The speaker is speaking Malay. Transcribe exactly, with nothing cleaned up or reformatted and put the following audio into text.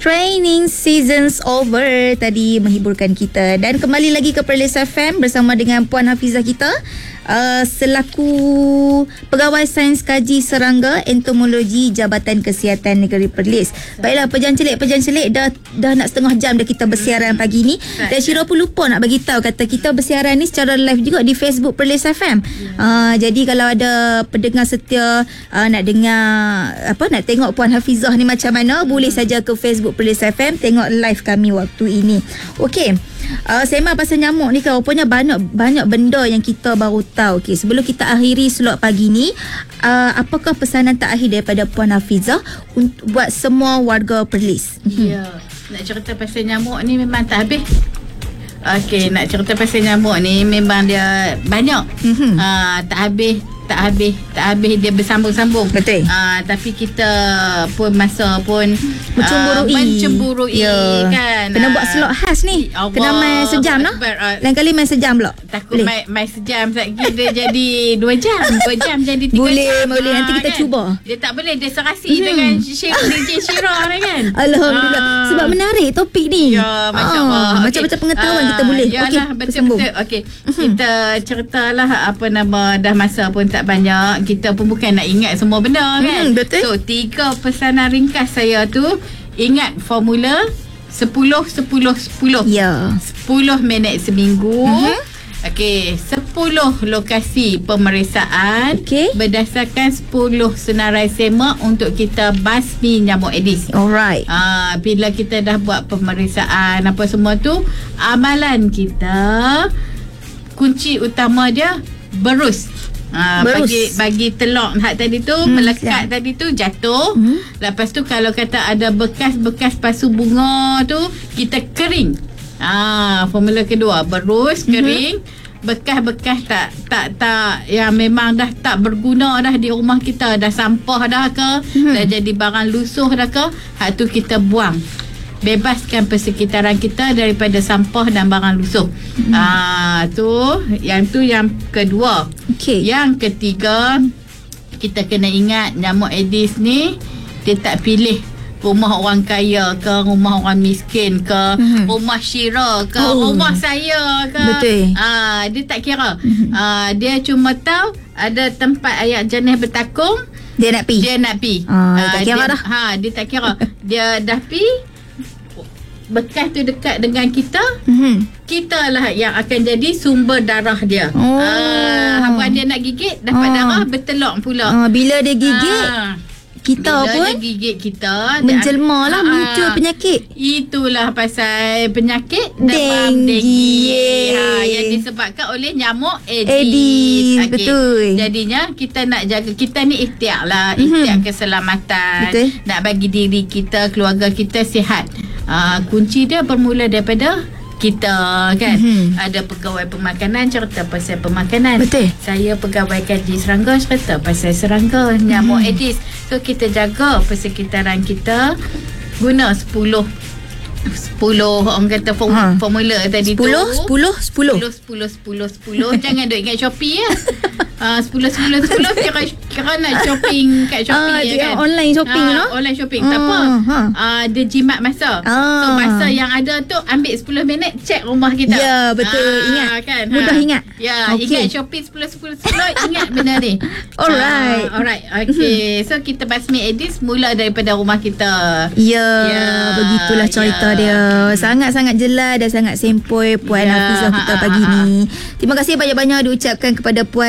Training seasons over tadi menghiburkan kita. Dan kembali lagi ke Perlis F M bersama dengan Puan Hafizah kita uh, selaku Pegawai Sains Kaji Serangga Entomologi Jabatan Kesihatan Negeri Perlis. Baiklah pejan celik pejan celik dah dah nak setengah jam dah kita bersiaran pagi ni. Dan Syirah pun lupa nak bagi tahu kata kita bersiaran ni secara live juga di Facebook Perlis F M. Uh, jadi kalau ada pendengar setia uh, nak dengar apa nak tengok Puan Hafizah ni macam mana, boleh saja ke Facebook Perlis F M tengok live kami waktu ini. Okey. Uh, sembang pasal nyamuk ni kan rupanya banyak banyak benda yang kita baru tahu. Okey, sebelum kita akhiri slot pagi ni, uh, apakah pesanan terakhir daripada Puan Hafizah untuk buat semua warga Perlis? Ya, nak cerita pasal nyamuk ni memang tak habis. Okey, nak cerita pasal nyamuk ni memang dia banyak. Mm-hmm. Uh, tak habis tak habis tak habis dia bersambung-sambung. Betul. Uh, tapi kita pun masa pun mencemburui, uh, mencemburui ya. Kan. Kena uh, buat slot khas ni. Allah, kena main sejam lah. Uh, Lain kali main sejam pula. Takut main, main sejam sekali dia jadi dua jam. Dua jam jadi tiga boleh, jam. Boleh, nanti kita kan? cuba. Dia tak boleh, dia serasi hmm. dengan D J Syirah kan. Alhamdulillah. Uh, Sebab menarik topik ni. Ya, masya-Allah. Uh, macam-macam okay. pengetahuan uh, kita boleh. Okey, betul-betul. Okey. Uh-huh. Kita ceritalah apa nama, dah masa pun tak banyak. Kita pun bukan nak ingat semua benda kan. Hmm, betul. So, tiga pesanan ringkas saya tu, ingat formula sepuluh sepuluh sepuluh. Ya. sepuluh minit seminggu. Uh-huh. Okey, sepuluh lokasi pemeriksaan okay. berdasarkan sepuluh senarai semak untuk kita basmi nyamuk Aedes. Alright. Ah, bila kita dah buat pemeriksaan apa semua tu, amalan kita kunci utama dia berus. Ha, bagi bagi telur hak tadi tu hmm, melekat ya. Tadi tu jatuh. Hmm. Lepas tu kalau kata ada bekas-bekas pasu bunga tu kita kering. Ah, ha, formula kedua berus kering. Hmm. Bekas-bekas tak tak tak yang memang dah tak berguna dah di rumah kita, dah sampah dah ke, hmm. dah jadi barang lusuh dah ke, hak tu kita buang. Bebaskan persekitaran kita daripada sampah dan barang lusuh. Hmm. Ah, tu yang tu yang kedua. Okay. Yang ketiga, kita kena ingat nyamuk Aedes ni dia tak pilih rumah orang kaya ke, rumah orang miskin ke, hmm. rumah Syirah ke, oh. rumah saya ke. Betul. Ah, dia tak kira. Hmm. Ah, dia cuma tahu ada tempat ayak jenis bertakung, dia nak pi. Dia nak pi. Ah, ah, tak kira dia, dah. Ha, dia tak kira. Dia dah pi, bekas tu dekat dengan kita, mm-hmm. kita lah yang akan jadi sumber darah dia. Oh. Ah, hanggang dia nak gigit dapat ah. darah bertelur pula. Ah, bila dia gigit ah. kita bila pun dia gigit kita menjelma lah, ah, muncul penyakit. Itulah pasal penyakit demam denggi ha, yang disebabkan oleh nyamuk Aedes. Aedes, okay. Betul. Jadinya kita nak jaga, kita ni ikhtiar lah, ikhtiar mm-hmm. keselamatan. Betul. Nak bagi diri kita, keluarga kita sihat. Uh, kunci dia bermula daripada kita kan. Mm-hmm. Ada pegawai pemakanan cerita pasal pemakanan. Betul. Saya pegawai kaji serangga cerita pasal serangga nyamuk mm-hmm. Aedes. So kita jaga persekitaran kita, guna sepuluh sepuluh orang kata form, ha. formula tadi sepuluh, tu sepuluh sepuluh sepuluh sepuluh sepuluh Jangan duk ingat Shopee ya. uh, sepuluh sepuluh sepuluh kira, kira nak shopping kat Shopee uh, ya kan, online shopping uh, no? Online shopping uh, tak apa ha. uh, dia jimat masa. uh. So masa yang ada tu ambil sepuluh minit cek rumah kita. Ya betul. uh, Ingat kan, mudah ha. ingat. Ya okay. Ingat Shopee sepuluh sepuluh sepuluh ingat benda ni. Alright. uh, Alright. Okay. So kita basmi Aedes mula daripada rumah kita. Ya yeah, begitulah cerita yeah. dia. Sangat-sangat jelas dan sangat sempoi Puan yeah, Hafizah kita pagi ni. Terima kasih banyak-banyak diucapkan kepada Puan